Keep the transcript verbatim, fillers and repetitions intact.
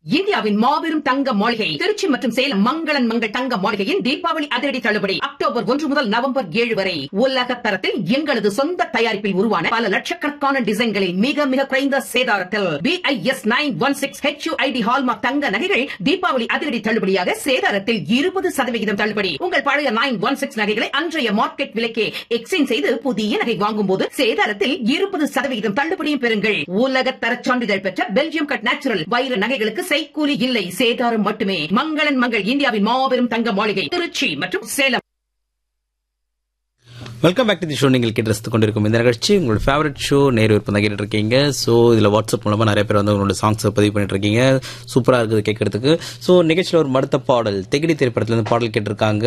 இந்தியாவின் மாபெரும் தங்க மாளிகை திருச்சி மற்றும் சேலம் மங்களன் மங்கள் தங்க மாளிகையின் தீபாவளி அதிரடி தள்ளுபடி அக்டோபர் ஒன்று முதல் நவம்பர் ஏழு வரை உலக தரத்தில் எங்களது சொந்த தயாரிப்பில் உருவான பல லட்சக்கணக்கான டிசைன்களை மிக மிக குறைந்த சேதாரத்தில் BIS nine one six HUID hallmark தங்க நகைகள் தீபாவளி அதிரடி தள்ளுபடியாக சேதாரத்தில் இருபது சதவிகிதம் தள்ளுபடி. உங்கள் பழைய நைன் ஒன் சிக்ஸ் நகைகளை அன்றைய மார்க்கெட் விலைக்கே எக்ஸ்சேஞ்ச் செய்து புதிய நகை வாங்கும் போது சேதாரத்தில் இருபது சதவிகிதம் தள்ளுபடியும் பெறுங்கள். உலக தர சான்றிதழ் பெற்ற பெல்ஜியம் கட் நேச்சுரல் வைர நகைகளுக்கு செய்கூலி இல்லை, சேதாரம் மட்டுமே. மங்களன் மங்கள் இந்தியாவின் மாபெரும் தங்க மாளிகை திருச்சி மற்றும் Salem. Welcome back to the show. நீங்கள் கேட்டு கொண்டிருக்கும் இந்த நிகழ்ச்சி உங்களோட ஃபேவரட் ஷோ நேரு விருப்பம் தான் கேட்டு இருக்கீங்க. ஸோ இதில் வாட்ஸ்அப் மூலமாக நிறைய பேர் வந்து உங்களோட சாங்ஸை பதிவு பண்ணிட்டு இருக்கீங்க. சூப்பராக இருக்குது கேட்கறதுக்கு. ஸோ நிகழ்ச்சியில் ஒரு மடுத்த பாடல் தெகிடி திரைப்படத்துல இருந்து பாடல் கேட்டிருக்காங்க.